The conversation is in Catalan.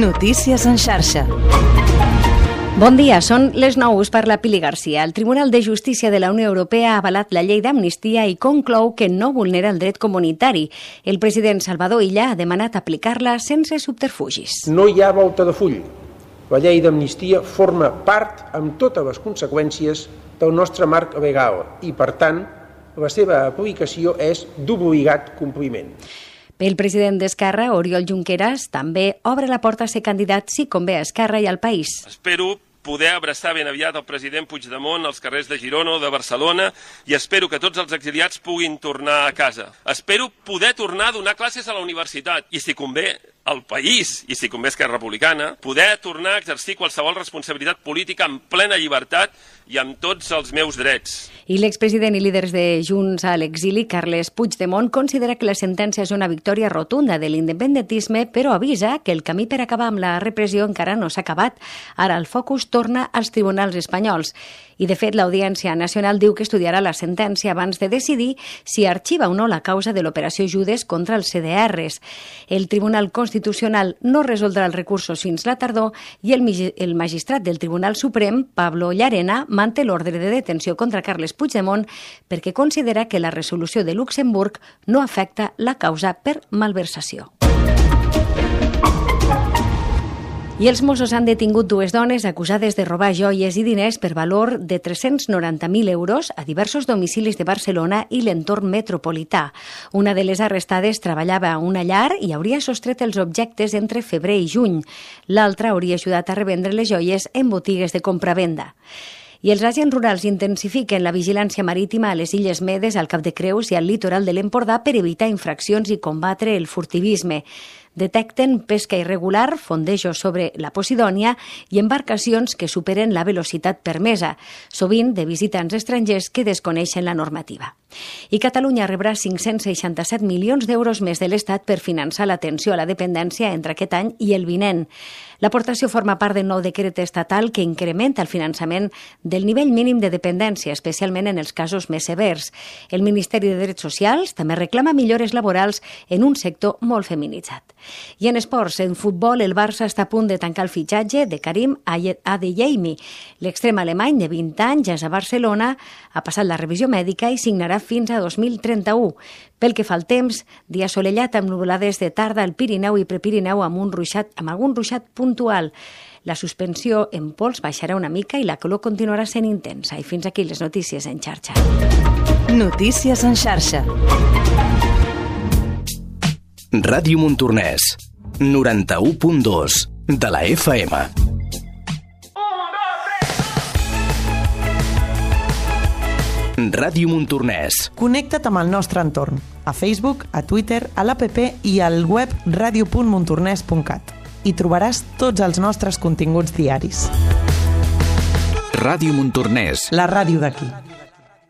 Notícies en xarxa. Bon dia, són les 9, us parla Pili Garcia. El Tribunal de Justícia de la Unió Europea ha avalat la llei d'amnistia i conclou que no vulnera el dret comunitari. El president Salvador Illa ha demanat aplicar-la sense subterfugis. No hi ha volta de full. La llei d'amnistia forma part amb totes les conseqüències del nostre marc legal i, per tant, la seva aplicació és d'obligat compliment. El president d'Esquerra, Oriol Junqueras, també obre la porta a ser candidat si convé a Esquerra i al país. Espero poder abraçar ben aviat el president Puigdemont als carrers de Girona o de Barcelona i espero que tots els exiliats puguin tornar a casa. Espero poder tornar a donar classes a la universitat i, si convé, al país, i si convé Esquerra Republicana, poder tornar a exercir qualsevol responsabilitat política amb plena llibertat i amb tots els meus drets. I l'expresident i líders de Junts a l'exili, Carles Puigdemont, considera que la sentència és una victòria rotunda de l'independentisme, però avisa que el camí per acabar amb la repressió encara no s'ha acabat. Ara el focus torna als tribunals espanyols. I, de fet, l'Audiència Nacional diu que estudiarà la sentència abans de decidir si arxiva o no la causa de l'operació Judes contra els CDRs. El Tribunal Constitucional no resoldrà els recursos fins la tardor i el magistrat del Tribunal Suprem, Pablo Llarena, manté l'ordre de detenció contra Carles Puigdemont perquè considera que la resolució de Luxemburg no afecta la causa per malversació. I els Mossos han detingut dues dones acusades de robar joies i diners per valor de 390.000 euros a diversos domicilis de Barcelona i l'entorn metropolità. Una de les arrestades treballava a una llar i hauria sostret els objectes entre febrer i juny. L'altra hauria ajudat a revendre les joies en botigues de compra-venda. I els agents rurals intensifiquen la vigilància marítima a les Illes Medes, al Cap de Creus i al litoral de l'Empordà per evitar infraccions i combatre el furtivisme. Detecten pesca irregular, fondejos sobre la Posidònia i embarcacions que superen la velocitat permesa, sovint de visitants estrangers que desconeixen la normativa. I Catalunya rebrà 567 milions d'euros més de l'Estat per finançar l'atenció a la dependència entre aquest any i el vinent. L'aportació forma part del nou decret estatal que incrementa el finançament del nivell mínim de dependència, especialment en els casos més severs. El Ministeri de Drets Socials també reclama millores laborals en un sector molt feminitzat. I en esports, en futbol, el Barça està a punt de tancar el fitxatge de Karim Adeyemi. L'extrem alemany de 20 anys ja és a Barcelona, ha passat la revisió mèdica i signarà fins a 2031. Pel que fa al temps, dia assolellat amb nuvolades de tarda al Pirineu i Prepirineu amb algun ruixat puntual. La suspensió en pols baixarà una mica i la calor continuarà sent intensa. I fins aquí les notícies en xarxa. Notícies en xarxa. Ràdio Montornès, 91.2 de la FM. Ràdio Montornès. Connecta't amb el nostre entorn, a Facebook, a Twitter, a l'APP i al web radio.montornès.cat. Hi trobaràs tots els nostres continguts diaris. Ràdio Montornès. La ràdio d'aquí.